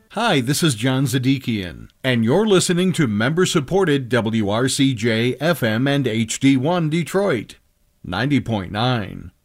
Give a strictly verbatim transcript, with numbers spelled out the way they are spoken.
Hi, this is John Zadikian, and you're listening to member-supported W R C J F M and H D one Detroit, ninety point nine.